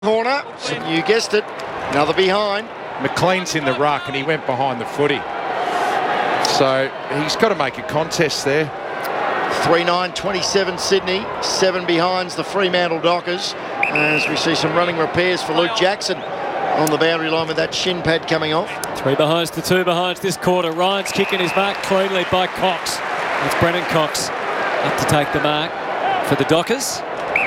corner, you guessed it, another behind. McLean's in the ruck and he went behind the footy. So he's got to make a contest there. 3-9-27 Sydney, 7 behinds the Fremantle Dockers. As we see some running repairs for Luke Jackson on the boundary line with that shin pad coming off. 3 behinds to 2 behinds this quarter. Ryan's kicking his mark cleanly by Cox. It's Brennan Cox up to take the mark for the Dockers.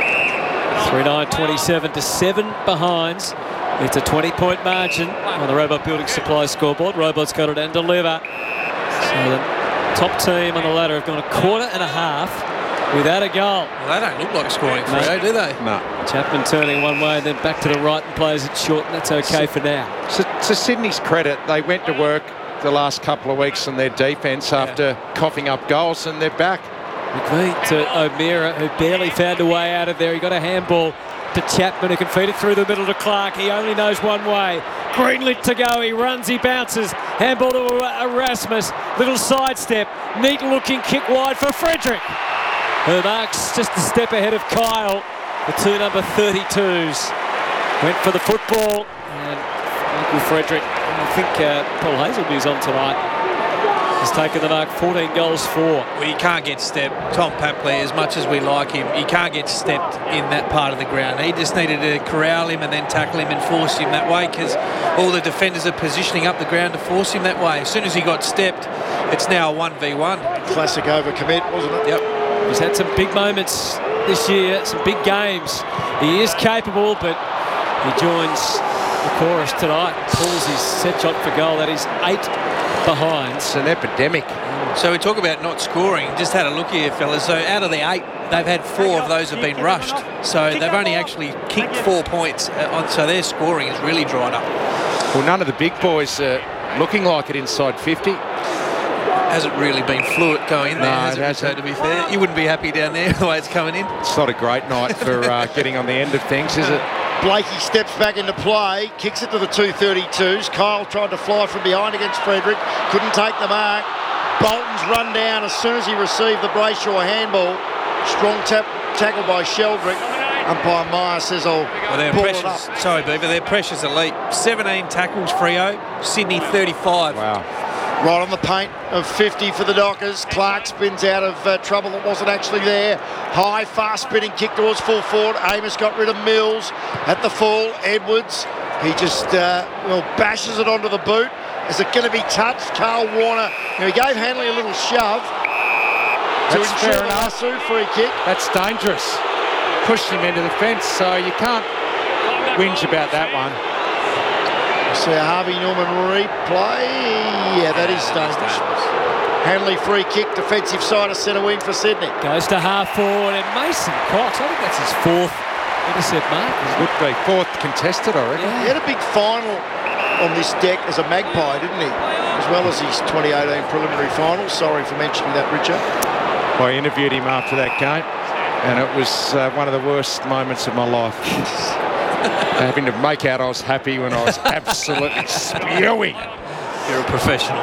3-9-27 to 7 behinds. It's a 20-point margin on the Robot Building Supply scoreboard. Robot's got it and deliver. So the top team on the ladder have gone a quarter and a half without a goal. Well, they don't look like scoring Freo, do they? No. Chapman turning one way and then back to the right and plays it short, and that's okay for now. So, to Sydney's credit, they went to work the last couple of weeks on their defence after coughing up goals, and they're back. McVeigh to O'Meara, who barely found a way out of there. He got a handball to Chapman, who can feed it through the middle to Clark. He only knows one way. Greenlit to go. He runs, he bounces. Handball to Erasmus. Little sidestep. Neat looking kick wide for Frederick, who marks just a step ahead of Kyle. The two number 32s went for the football. And Michael Frederick, I think Paul Hazelby's on tonight, has taken the mark. 14 goals for. Well, he can't get stepped. Tom Papley, as much as we like him, he can't get stepped in that part of the ground. He just needed to corral him and then tackle him and force him that way, because all the defenders are positioning up the ground to force him that way. As soon as he got stepped, it's now a 1v1. Classic overcommit, wasn't it? Yep. He's had some big moments this year, some big games. He is capable, but he joins the chorus tonight. Pulls his set shot for goal. That is 8 behind. It's an epidemic. So we talk about not scoring. Just had a look here, fellas. So out of the 8, they've had 4 of those have been rushed. So they've only actually kicked 4 points. So their scoring has really dried up. Well, none of the big boys are looking like it inside 50. Hasn't really been fluid going in there, has it? So to be fair, you wouldn't be happy down there the way it's coming in. It's not a great night for getting on the end of things, is it? Blakey steps back into play, kicks it to the 232s. Kyle tried to fly from behind against Frederick, couldn't take the mark. Bolton's run down as soon as he received the Brayshaw handball. Strong tackle by Sheldrick. Umpire Meyer says, "Oh, well, their pull it pressures." up." Sorry, Beaver. Their pressures elite. 17 tackles, Freo. Sydney 35. Wow. Right on the paint of 50 for the Dockers. Clark spins out of trouble that wasn't actually there. High, fast spinning kick towards full forward. Amos got rid of Mills at the full. Edwards, he just bashes it onto the boot. Is it going to be touched? Carl Warner, he gave Hanley a little shove. That's fair enough. Free kick. That's dangerous. Pushed him into the fence, so you can't whinge about that one. See a Harvey Norman replay. Yeah, that is dangerous. Hanley free kick, defensive side of centre wing for Sydney. Goes to half forward, and Mason Cox, I think that's his 4th intercept mark. Would be 4th contested, I reckon. He had a big final on this deck as a Magpie, didn't he? As well as his 2018 preliminary final. Sorry for mentioning that, Richard. I interviewed him after that game, and it was one of the worst moments of my life. Having to make out I was happy when I was absolutely spewing. You're a professional.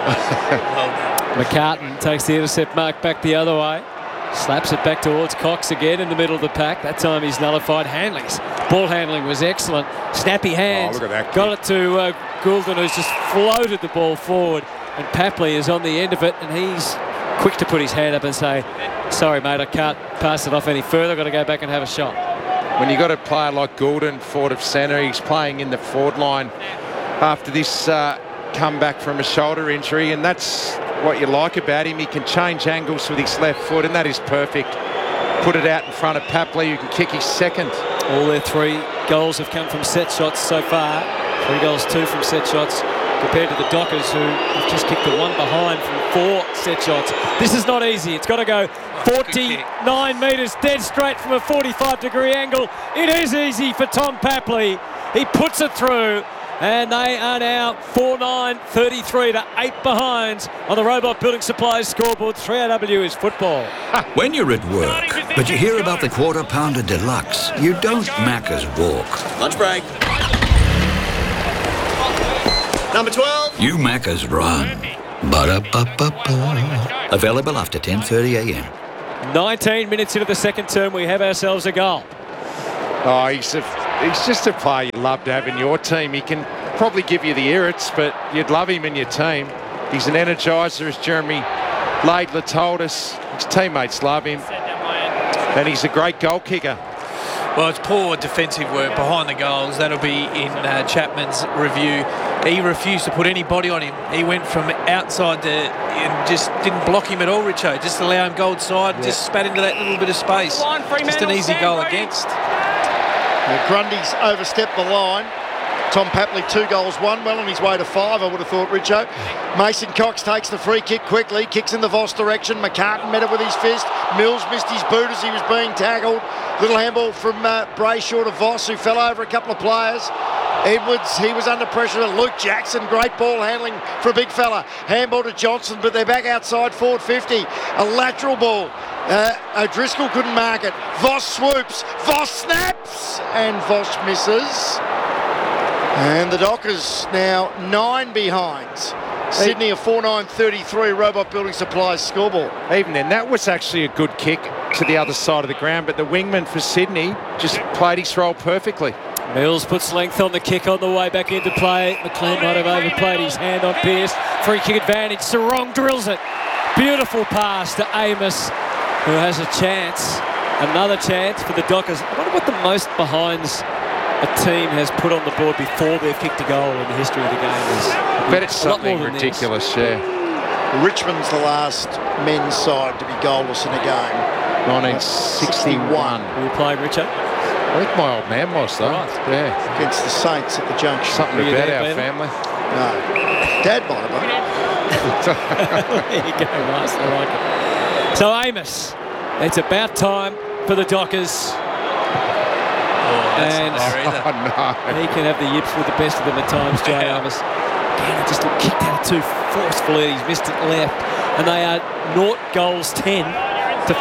McCartan takes the intercept mark back the other way. Slaps it back towards Cox again in the middle of the pack. That time he's nullified. Hanley's ball handling was excellent. Snappy hands. Oh, look at that. Got it to Goulden, who's just floated the ball forward. And Papley is on the end of it, and he's quick to put his hand up and say, "Sorry, mate, I can't pass it off any further. I've got to go back and have a shot." When you got a player like Goulden, forward of centre, he's playing in the forward line after this comeback from a shoulder injury, and that's what you like about him. He can change angles with his left foot, and that is perfect. Put it out in front of Papley, who can kick his 2nd. All their 3 goals have come from set shots so far. 3 goals, 2 from set shots, compared to the Dockers, who have just kicked the 1 behind from 4 set shots. This is not easy. It's got to go 49 metres dead straight from a 45-degree angle. It is easy for Tom Papley. He puts it through, and they are now 4-9-33 to 8 behinds on the Robot Building Supplies scoreboard. 3AW is football. When you're at work, but you hear about the Quarter Pounder Deluxe, you don't Macca's walk. Lunch break. Number 12. You Macca's run. Ba-da-ba-ba-ba. Available after 10:30 a.m. 19 minutes into the second term, we have ourselves a goal. Oh, he's he's just a player you love to have in your team. He can probably give you the irrits, but you'd love him in your team. He's an energiser, as Jeremy Laidler told us. His teammates love him, and he's a great goal kicker. Well, it's poor defensive work behind the goals. That'll be in Chapman's review. He refused to put any body on him. He went from outside and just didn't block him at all, Richo. Just allow him goal side, just spat into that little bit of space. Just an easy goal against. Grundy's overstepped the line. Tom Papley 2 goals, 1, well on his way to 5, I would have thought, Richo. Mason Cox takes the free kick quickly, kicks in the Voss direction. McCartan met it with his fist. Mills missed his boot as he was being tackled. Little handball from Brayshaw to Voss, who fell over a couple of players. Edwards, he was under pressure. Luke Jackson, great ball handling for a big fella. Handball to Johnson, but they're back outside forward 50. A lateral ball. O'Driscoll couldn't mark it. Voss swoops. Voss snaps. And Voss misses. And the Dockers now 9 behind. Sydney a 4-9-33 Robot Building Supplies scoreboard. Even then, that was actually a good kick to the other side of the ground, but the wingman for Sydney just played his role perfectly. Mills puts length on the kick on the way back into play. McLean might have overplayed his hand on Pearce. Free kick advantage. Sarong drills it. Beautiful pass to Amos, who has a chance. Another chance for the Dockers. I wonder what the most behinds a team has put on the board before they've kicked a goal in the history of the game is. But it's something ridiculous, yeah. Richmond's the last men's side to be goalless in a game. 1961. Were you playing, Richard? I think my old man was, though. Right. Yeah. Against the Saints at the Junction. Something Were you about there, our Peter? family. No. Dad might have been. There you go, nice, I like it. So Amos, it's about time for the Dockers. That's And not fair either. Oh, no. he can have the yips with the best of them at times, Jay Amos. Again, he just kicked out too forcefully. He's missed it left. And they are 0 goals 10 to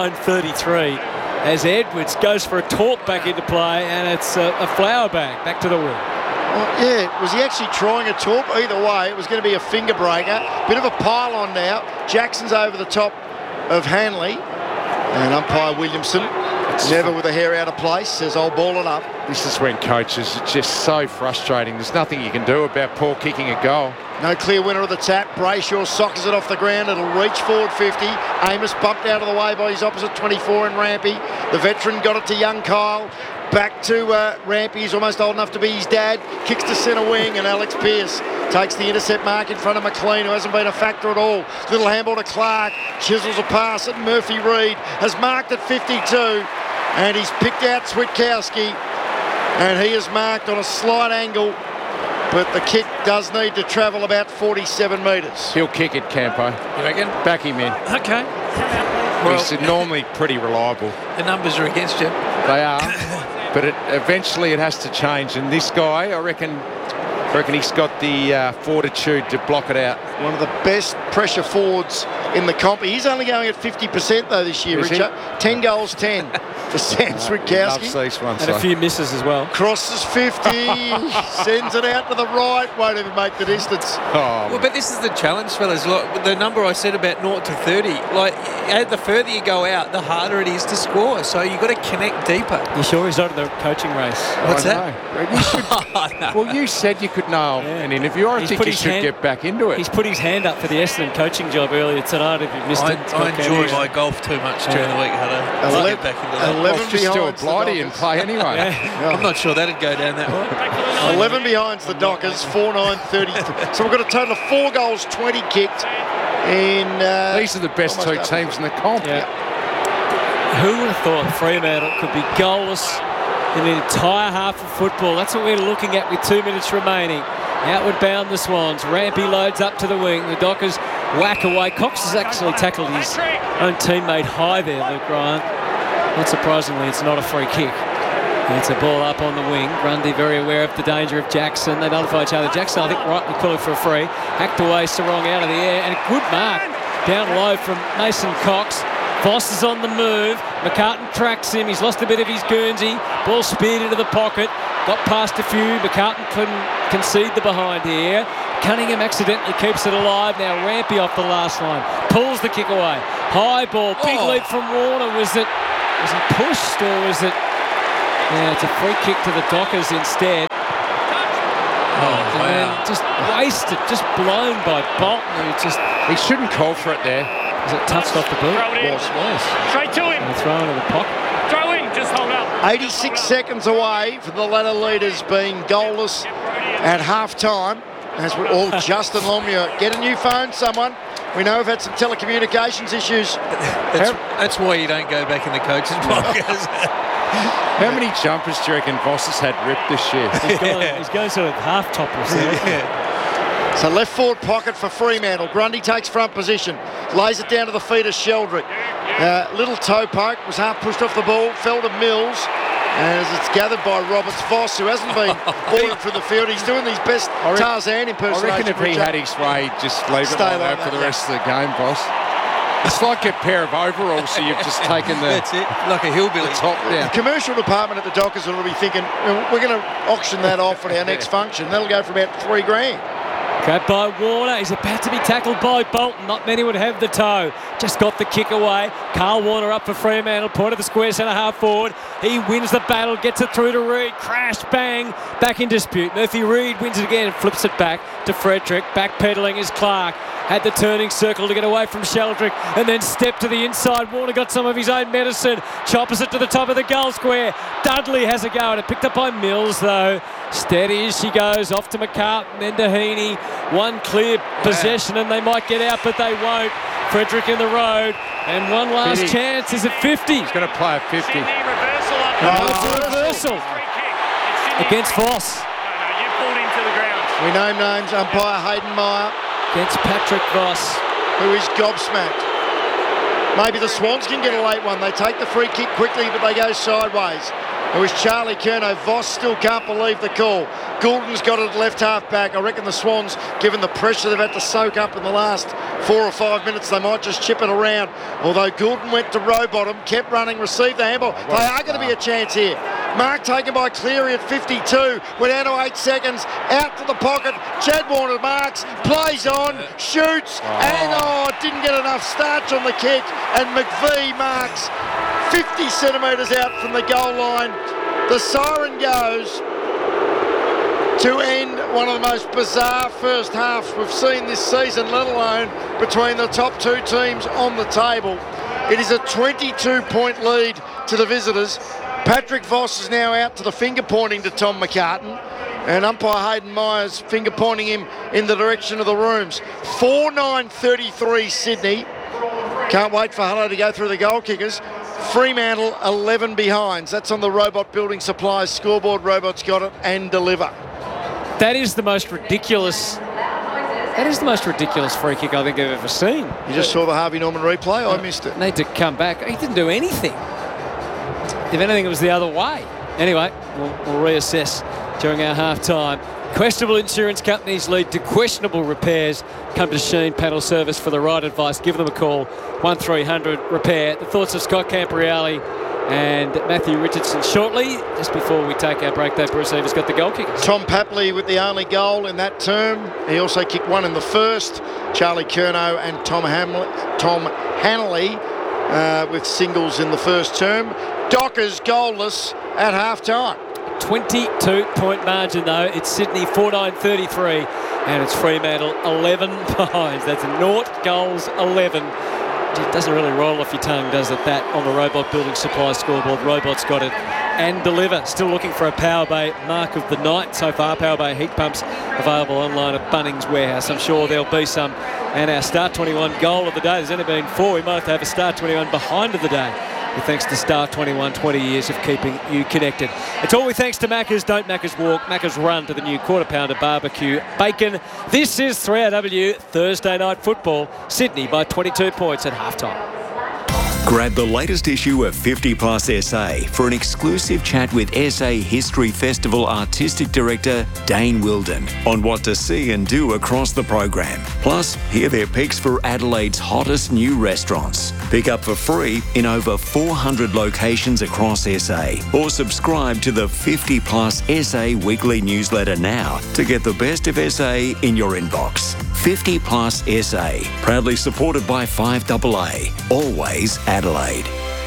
4-9-33 as Edwards goes for a taunt back into play, and it's a flower bag back to the wing. Well, yeah, was he actually trying a torp? Either way, it was going to be a finger breaker. Bit of a pile-on now. Jackson's over the top of Hanley. And umpire Williamson, never with a hair out of place, says, I'll ball it up. This is when coaches are just so frustrating. There's nothing you can do about Paul kicking a goal. No clear winner of the tap. Brayshaw sockers it off the ground. It'll reach forward 50. Amos bumped out of the way by his opposite 24 in Rampy. The veteran got it to young Kyle. Back to Rampy. He's almost old enough to be his dad. Kicks to centre wing, and Alex Pearce takes the intercept mark in front of McLean, who hasn't been a factor at all. Little handball to Clark. Chisels a pass at Murphy Reid. Has marked at 52. And he's picked out Switkowski. And he is marked on a slight angle. But the kick does need to travel about 47 metres. He'll kick it, Campo. You reckon? Back him in. Okay. Well, He's normally pretty reliable. the numbers are against you. They are. But eventually it has to change. And this guy, I reckon he's got the fortitude to block it out. One of the best pressure forwards in the comp. He's only going at 50% though this year, Is he? Richard. 10 goals, 10 for Sam Loves Switkowski. these ones. And a so. few misses as well. Crosses 50, sends it out to the right, won't even make the distance. Oh, Well, but this is the challenge, fellas. Like, the number I said about 0 to 30, like, the further you go out, the harder it is to score. So you've got to connect deeper. You sure he's not in the coaching race? What's I that? know. You should, well, you said you could nail an interview. I He's think put you his should hand- get back into it. He's put his hand up for the Essendon coaching job earlier tonight. If you missed it, I enjoy my golf too much during the week, Hutto. I'll get back into that. 11 Well, just do a behind the blighty and Dockers. play anyway. I'm not sure that'd go down that way. 11 behind the Dockers, 4-9-33. So we've got a total of 4 goals, 20 kicked in... These are the best two almost teams in the comp. Yeah. Who would have thought Fremantle could be goalless in the entire half of football? That's what we're looking at with 2 minutes remaining. Outward bound the Swans. Rampy loads up to the wing. The Dockers whack away. Cox has actually tackled his own teammate high there, Luke Ryan. Not surprisingly, it's not a free kick. It's a ball up on the wing. Grundy very aware of the danger of Jackson. They nullify each other. Jackson, I think, rightly calling for a free. Hacked away Sarong out of the air. And a good mark down low from Mason Cox. Voss is on the move. McCartan tracks him. He's lost a bit of his Guernsey. Ball speared into the pocket. Got past a few. McCartan couldn't concede the behind here. Cunningham accidentally keeps it alive. Now Rampy off the last line. Pulls the kick away. High ball. Big leap from Warner. Was he pushed or was it Yeah, it's a free kick to the Dockers instead. Oh, And just wasted, just blown by Bolton, who just... He shouldn't call for it there. Is it touched off the boot? Throw it in. Was. Straight to him. And throw into the pocket. Throw in. Just hold up. 86 seconds away from the ladder leaders being goalless at half-time. As we're all Justin Longmuir. Get a new phone, someone. We know we've had some telecommunications issues. That's why you don't go back in the coach's box. How many jumpers do you reckon Voss has had ripped this year? He's going sort of half topless there. So left forward pocket for Fremantle. Grundy takes front position. Lays it down to the feet of Sheldrick. Little toe poke. Was half pushed off the ball. Fell to Mills. And as it's gathered by Roberts, Voss, who hasn't been ordered from the field, he's doing his best Tarzan I impersonation. reckon if he had his way, just leave it like that for the rest of the game, boss. It's like a pair of overalls, so you've just taken the, That's it. Like a hillbilly. the top down. The commercial department at the Dockers will be thinking, we're going to auction that off at our next function. That'll go for about $3,000. Grabbed by Warner. He's about to be tackled by Bolton. Not many would have the toe. Just got the kick away. Carl Warner up for Fremantle. Point of the square, centre half forward. He wins the battle. Gets it through to Reid. Crash, bang. Back in dispute. Murphy Reid wins it again and flips it back to Frederick. Backpedaling is Clark. Had the turning circle to get away from Sheldrick and then stepped to the inside. Warner got some of his own medicine. Choppers it to the top of the goal square. Dudley has a go at it. Picked up by Mills though. Steady as she goes. Off to McCartan, then to Heaney. One clear possession and they might get out, but they won't. Frederick in the road. And one last 50. chance. Is it 50? He's going to play a 50. Sydney reversal up. It's a reversal Free kick. It's Sydney. against Voss. No, you pulled into the ground. We name names. Umpire Hayden Meyer, Against Patrick Voss. who is gobsmacked. Maybe the Swans can get a late one. They take the free kick quickly, but they go sideways. It was Charlie Curnow. Voss still can't believe the call. Goulden's got it at left half back. I reckon the Swans, given the pressure they've had to soak up in the last 4 or 5 minutes, they might just chip it around. Although Goulden went to Rowbottom, kept running, received the handball. They are going to be a chance here. Mark taken by Cleary at 52. We're down to 8 seconds. Out to the pocket. Chad Warner marks, plays on, shoots, and didn't get enough starch on the kick. And McVie marks 50 centimetres out from the goal line. The siren goes to end one of the most bizarre first halves we've seen this season, let alone between the top two teams on the table. It is a 22-point lead to the visitors. Patrick Voss is now out to the finger pointing to Tom McCartan, and umpire Hayden Myers finger pointing him in the direction of the rooms. 4-9-33 Sydney. Can't wait for Hello to go through the goal kickers. Fremantle 11 behinds. That's on the Robot Building Supplies scoreboard. Robots got it and deliver. That is the most ridiculous. That is the most ridiculous free kick I think I've ever seen. You just saw the Harvey Norman replay? I missed it. Need to come back. He didn't do anything. If anything, it was the other way. Anyway, we'll reassess during our half-time. Questionable insurance companies lead to questionable repairs. Come to Sheen Panel Service for the right advice. Give them a call, 1300 repair. The thoughts of Scott Campriali and Matthew Richardson shortly. Just before we take our break, though, Bruce Evers got the goal kickers. Tom Papley with the only goal in that term. He also kicked one in the first. Charlie Curnow and Tom Hanley with singles in the first term. Dockers goalless at half-time. 22-point margin, though. It's Sydney 4-9-33, and it's Fremantle 11 behind. That's 0 goals 11. It doesn't really roll off your tongue, does it, that on the Robot Building Supply scoreboard. Robots got it and deliver. Still looking for a Power Bay mark of the night so far. Power Bay heat pumps available online at Bunnings Warehouse. I'm sure there'll be some. And our Start 21 goal of the day, there's only been 4. We might have to have a Start 21 behind of the day. Thanks to Start 21, 20 years of keeping you connected. It's all with thanks to Macca's. Don't Macca's walk, Macca's run to the new Quarter Pounder barbecue bacon. This is 3RW Thursday Night Football. Sydney by 22 points at halftime. Grab the latest issue of 50 Plus SA for an exclusive chat with SA History Festival Artistic Director Dane Wilden on what to see and do across the program. Plus, hear their picks for Adelaide's hottest new restaurants. Pick up for free in over 400 locations across SA, or subscribe to the 50 Plus SA weekly newsletter now to get the best of SA in your inbox. 50 Plus SA, proudly supported by 5AA, always Adelaide.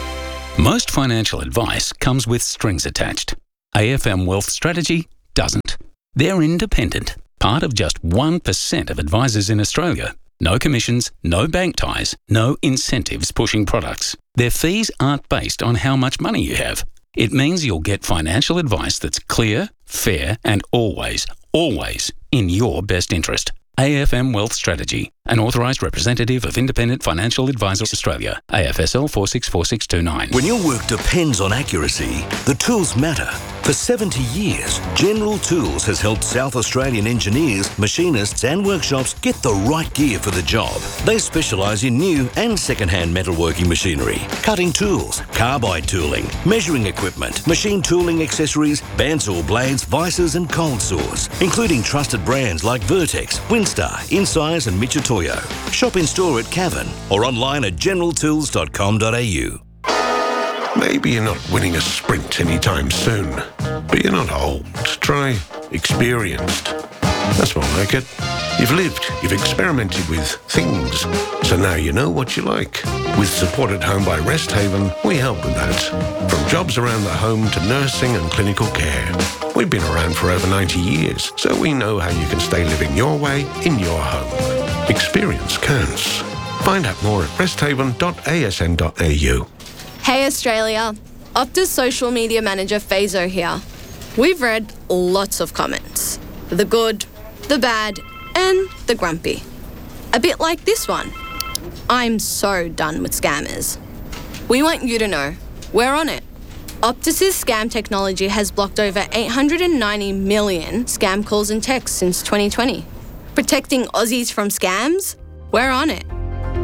Most financial advice comes with strings attached. AFM Wealth Strategy doesn't. They're independent, part of just 1% of advisors in Australia. No commissions, no bank ties, no incentives pushing products. Their fees aren't based on how much money you have. It means you'll get financial advice that's clear, fair, and always in your best interest. AFM Wealth Strategy, an authorised representative of Independent Financial Advisors Australia, AFSL 464629. When your work depends on accuracy, the tools matter. For 70 years, General Tools has helped South Australian engineers, machinists and workshops get the right gear for the job. They specialise in new and second-hand metalworking machinery, cutting tools, carbide tooling, measuring equipment, machine tooling accessories, bandsaw blades, vices and cold saws, including trusted brands like Vertex, Winstar, Insize and Mitutoyo. Shop in store at Cavan or online at generaltools.com.au. Maybe you're not winning a sprint anytime soon, but you're not old. Try experienced. That's more like it. You've lived, you've experimented with things, so now you know what you like. With support at home by Resthaven, we help with that. From jobs around the home to nursing and clinical care. We've been around for over 90 years, so we know how you can stay living your way in your home. Experience counts. Find out more at resthaven.asn.au. Hey Australia, Optus social media manager Fazo here. We've read lots of comments. The good, the bad, and the grumpy. A bit like this one. I'm so done with scammers. We want you to know, we're on it. Optus's scam technology has blocked over 890 million scam calls and texts since 2020. Protecting Aussies from scams? We're on it.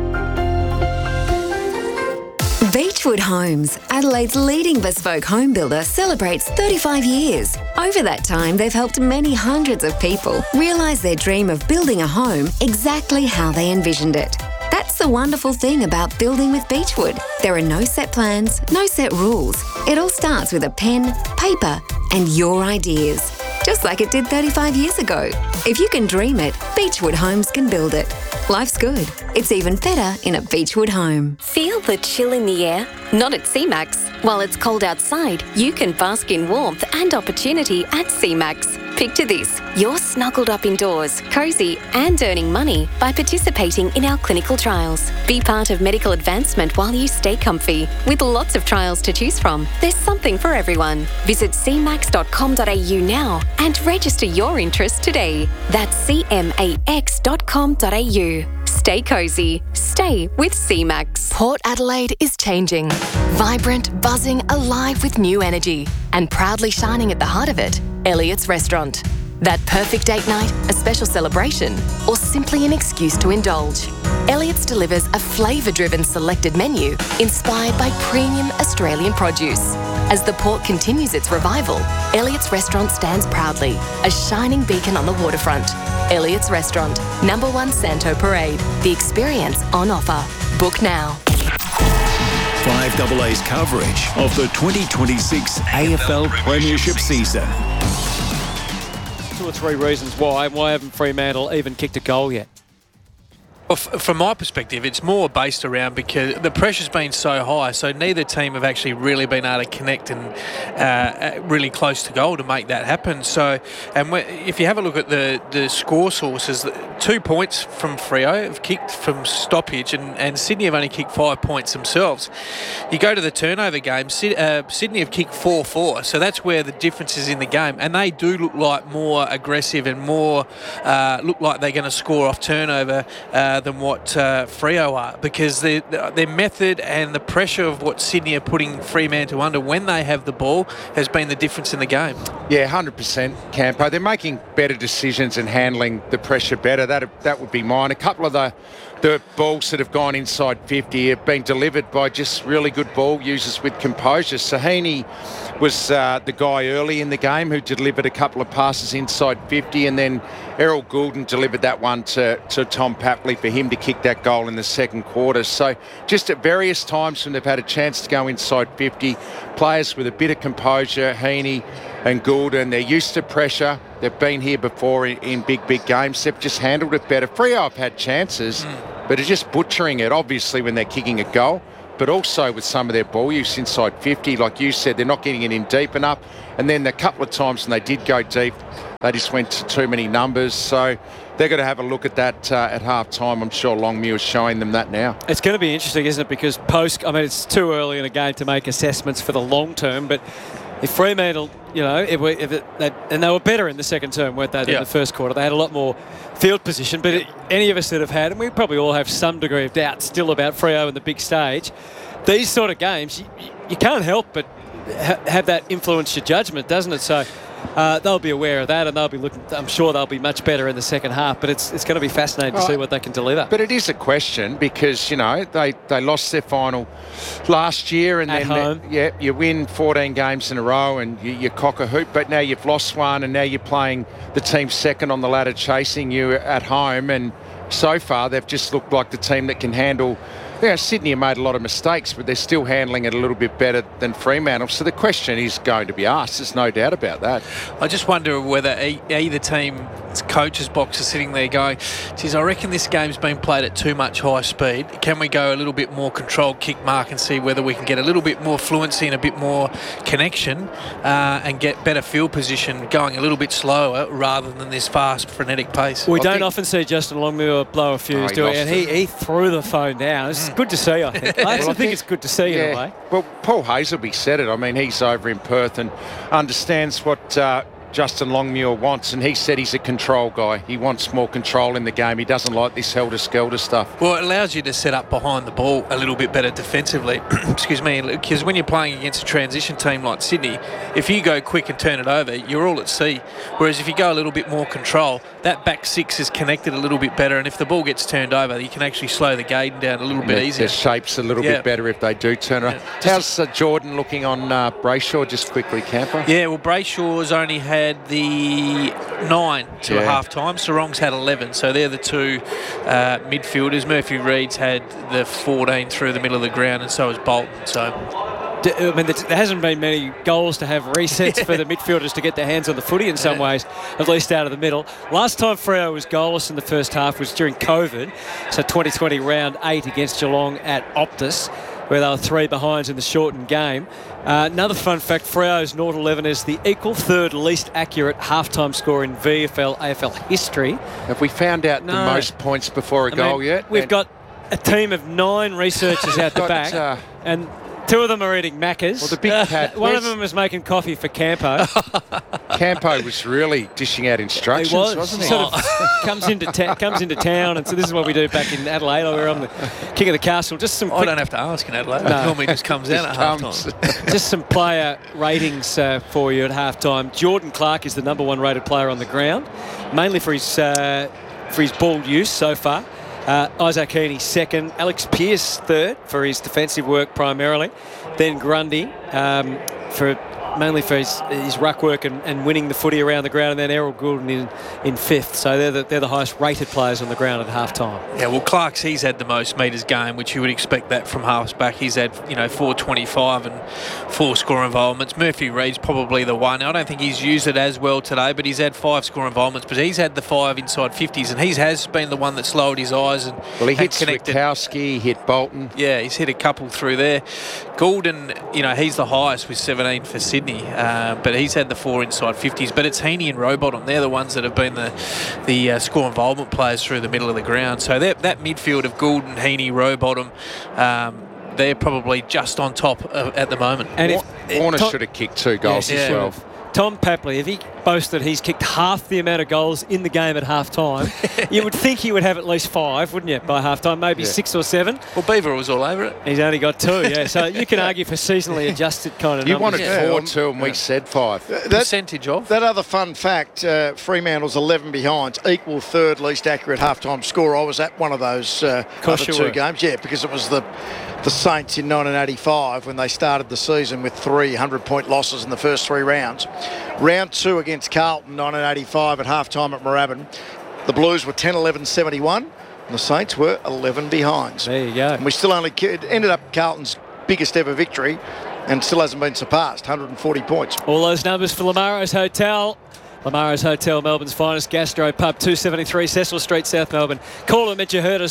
Beechwood Homes, Adelaide's leading bespoke home builder, celebrates 35 years. Over that time, they've helped many hundreds of people realise their dream of building a home exactly how they envisioned it. That's the wonderful thing about building with Beechwood. There are no set plans, no set rules. It all starts with a pen, paper, and your ideas. Just like it did 35 years ago. If you can dream it, Beechwood Homes can build it. Life's good. It's even better in a Beechwood home. Feel the chill in the air? Not at CMAX. While it's cold outside, you can bask in warmth and opportunity at CMAX. Picture this, you're snuggled up indoors, cosy and earning money by participating in our clinical trials. Be part of medical advancement while you stay comfy. With lots of trials to choose from, there's something for everyone. Visit cmax.com.au now and register your interest today. That's cmax.com.au. Stay cosy. Stay with CMAX. Port Adelaide is changing. Vibrant, buzzing, alive with new energy. And proudly shining at the heart of it, Elliott's Restaurant. That perfect date night, a special celebration, or simply an excuse to indulge. Elliott's delivers a flavour-driven selected menu inspired by premium Australian produce. As the port continues its revival, Elliott's Restaurant stands proudly, a shining beacon on the waterfront. Elliott's Restaurant, number 1 Santo Parade. The experience on offer. Book now. 5AA's coverage of the 2026 AFL Premiership season. 2 or 3 reasons why haven't Fremantle even kicked a goal yet? Well, from my perspective, it's more based around because the pressure's been so high, so neither team have actually really been able to connect and really close to goal to make that happen. So, and if you have a look at the score sources, 2 points from Freo have kicked from stoppage, and Sydney have only kicked 5 points themselves. You go to the turnover game, Sydney have kicked 4-4, so that's where the difference is in the game, and they do look like more aggressive and more look like they're going to score off turnover than what Freo are, because their method and the pressure of what Sydney are putting Fremantle under when they have the ball has been the difference in the game. Yeah, 100%, Campo. They're making better decisions and handling the pressure better. That would be mine. A couple of the balls that have gone inside 50 have been delivered by just really good ball users with composure. Sahini was the guy early in the game who delivered a couple of passes inside 50, and then Errol Goulden delivered that one to Tom Papley for him to kick that goal in the second quarter. So just at various times when they've had a chance to go inside 50, players with a bit of composure, Heaney and Goulden, they're used to pressure. They've been here before in big games. They've just handled it better. Freo have had chances, but are just butchering it, obviously, when they're kicking a goal. but also with some of their ball use inside 50. Like you said, they're not getting it in deep enough. And then a couple of times when they did go deep, they just went to too many numbers. So they're going to have a look at that at half-time. I'm sure Longmuir is showing them that now. It's going to be interesting, isn't it? Because it's too early in a game to make assessments for the long term, but if Fremantle, and they were better in the second term, weren't they, than the first quarter. They had a lot more field position, but any of us that have had, and we probably all have some degree of doubt still about Freo and the big stage, these sort of games, you can't help but have that influence your judgment, doesn't it? So they'll be aware of that, and they'll be looking. I'm sure they'll be much better in the second half, but it's going to be fascinating to see what they can deliver. But it is a question because, they lost their final last year, and at home. You win 14 games in a row and you cock a hoop, but now you've lost one and now you're playing the team second on the ladder chasing you at home, and so far they've just looked like the team that can handle. Sydney have made a lot of mistakes, but they're still handling it a little bit better than Fremantle. So the question is going to be asked. There's no doubt about that. I just wonder whether either team's coach's box is sitting there going, geez, I reckon this game's been played at too much high speed. Can we go a little bit more controlled kick mark and see whether we can get a little bit more fluency and a bit more connection and get better field position going a little bit slower rather than this fast, frenetic pace? We don't often see Justin Longmuir blow a fuse, do we? And he threw the phone down. It's good to see, I think. I actually think it's good to see in a way. Well, Paul Hazelby said it. I mean, he's over in Perth and understands what Justin Longmuir wants, and he said he's a control guy. He wants more control in the game. He doesn't like this helter-skelter stuff. Well, it allows you to set up behind the ball a little bit better defensively. Excuse me, because when you're playing against a transition team like Sydney, if you go quick and turn it over, you're all at sea. Whereas if you go a little bit more control, that back six is connected a little bit better, and if the ball gets turned over, you can actually slow the game down a little bit easier. The shape's a little bit better if they do turn it over. How's Jordan looking on Brayshaw, just quickly, Camper? Yeah, well, Brayshaw's only had the 9 to half-time. Sarong's had 11, so they're the two midfielders. Murphy Reed's had the 14 through the middle of the ground, and so has Bolton. So I mean, there hasn't been many goals to have resets for the midfielders to get their hands on the footy in some ways, at least out of the middle. Last time Freo was goalless in the first half was during COVID, so 2020 round 8 against Geelong at Optus, where they were 3 behinds in the shortened game. Another fun fact, Freo's 0-11 is the equal third least accurate halftime score in VFL AFL history. Have we found out the most points before a goal yet? We've got a team of 9 researchers out the back, and 2 of them are eating Maccas. Well, the big cat. One of them was making coffee for Campo. Campo was really dishing out instructions, wasn't he? Sort of comes into town, and so this is what we do back in Adelaide. We're on the King of the Castle. Just some. I don't have to ask in Adelaide. No. It normally just comes out at halftime. Just some player ratings for you at halftime. Jordan Clark is the number 1 rated player on the ground, mainly for his ball use so far. Isaac Heaney second, Alex Pearce third for his defensive work primarily, then Grundy mainly for his ruck work and winning the footy around the ground, and then Errol Goulden in fifth. So they're the highest rated players on the ground at half time. Yeah, well, Clark's, he's had the most metres game, which you would expect that from halves back. He's had 425 and 4 score involvements. Murphy Reed's probably the one. I don't think he's used it as well today, but he's had 5 score involvements, but he's had the 5 inside 50s, and he has been the one that's lowered his eyes and he hit connected. Switkowski, hit Bolton. Yeah, he's hit a couple through there. Goulden, he's the highest with 17 for Sydney. But he's had the 4 inside 50s. But it's Heaney and Rowbottom. They're the ones that have been the score involvement players through the middle of the ground. So that midfield of Goulden, Heaney, Rowbottom, they're probably just on top at the moment. And Warner should have kicked 2 goals as well. Tom Papley, if he boasted he's kicked half the amount of goals in the game at half-time, you would think he would have at least 5, wouldn't you, by half-time, maybe 6 or 7. Well, Beaver was all over it. He's only got 2, So you can argue for seasonally adjusted kind of numbers. You wanted 4 too, and we said 5. Percentage of? That other fun fact, Fremantle's 11 behinds, equal third least accurate half-time score. I was at one of those other 2 games. Yeah, because it was the Saints in 1985 when they started the season with 3 100-point losses in the first 3 rounds. Round 2 against Carlton, 1985 at half-time at Moorabbin. The Blues were 10-11-71 and the Saints were 11 behinds. There you go. And we still ended up Carlton's biggest ever victory and still hasn't been surpassed, 140 points. All those numbers for Lamaro's Hotel. Lamaro's Hotel, Melbourne's finest gastro pub, 273 Cecil Street, South Melbourne. Call them at you heard us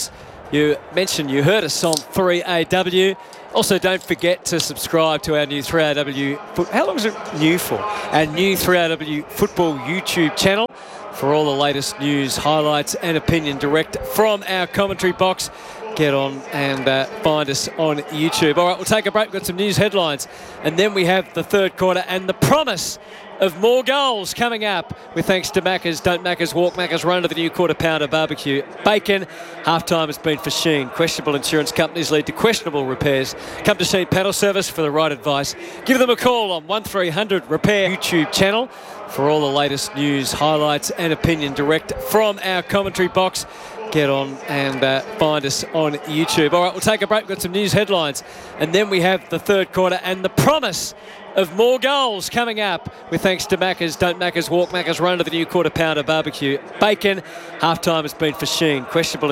You mentioned you heard us on 3AW. Also, don't forget to subscribe to our new 3AW. How long is it new for? Our new 3AW Football YouTube channel for all the latest news, highlights and opinion direct from our commentary box. Get on and find us on YouTube. All right, we'll take a break. We've got some news headlines. And then we have the third quarter and the promise of more goals coming up with thanks to Macca's. Don't Macca's walk, Macca's run to the new quarter pounder barbecue bacon. Half-time has been for Sheen. Questionable insurance companies lead to questionable repairs. Come to Sheen Panel Service for the right advice. Give them a call on 1300 Repair YouTube channel for all the latest news, highlights and opinion direct from our commentary box. Get on and find us on YouTube. All right, we'll take a break. We've got some news headlines. And then we have the third quarter and the promise of more goals coming up with thanks to Macca's. Don't Macca's walk, Macca's run to the new quarter pounder barbecue bacon. Half-time has been for Sheen. Questionable